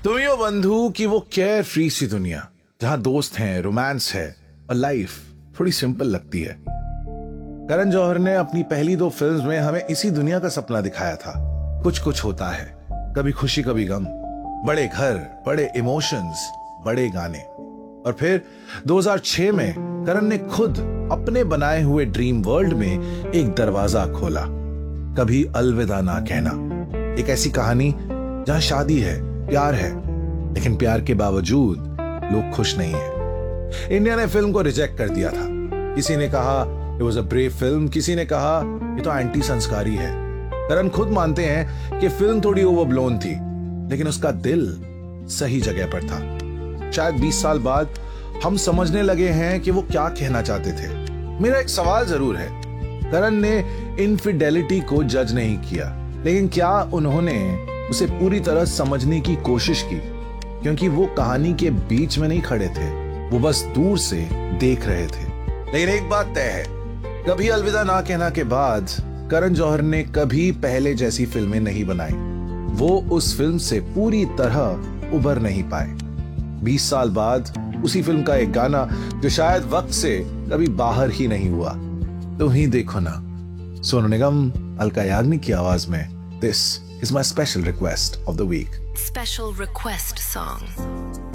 तुम ही हो बंधु कि वो केयर फ्री सी दुनिया जहां दोस्त हैं, रोमांस है और लाइफ थोड़ी सिंपल लगती है। करण जौहर ने अपनी पहली 2 फिल्म्स में हमें इसी दुनिया का सपना दिखाया था। कुछ कुछ होता है, कभी खुशी कभी गम, बड़े घर, बड़े इमोशंस, बड़े गाने। और फिर 2006 में करण ने खुद अपने बनाए हुए ड्रीम वर्ल्ड में एक दरवाजा खोला, कभी अलविदा ना कहना। एक ऐसी कहानी जहां शादी है, प्यार है, लेकिन प्यार के बावजूद लोग खुश नहीं है। इंडिया ने फिल्म को रिजेक्ट कर दिया था। किसी ने कहा it was a brave film, किसी ने कहा ये तो एंटी संस्कारी है। करण खुद मानते हैं कि फिल्म थोड़ी ओवरब्लोन थी, लेकिन उसका दिल सही जगह पर था। शायद 20 साल बाद हम समझने लगे हैं कि वो क्या कहना चाहते थे। मेरा एक सवाल जरूर है, करण ने इनफिडेलिटी को जज नहीं किया, लेकिन क्या उन्होंने उसे पूरी तरह समझने की कोशिश की? क्योंकि वो कहानी के बीच में नहीं खड़े थे, वो बस दूर से देख रहे थे। लेकिन एक बात तय है, कभी अलविदा ना कहना के बाद करण जौहर ने कभी पहले जैसी फिल्में नहीं बनाई। वो उस फिल्म से पूरी तरह उभर नहीं पाए। 20 साल बाद उसी फिल्म का एक गाना जो शायद वक्त से कभी बाहर ही नहीं हुआ, तुम ही देखो ना, सोनू निगम, अलका याग्निक की आवाज में। This is my special request of the week. Special request song.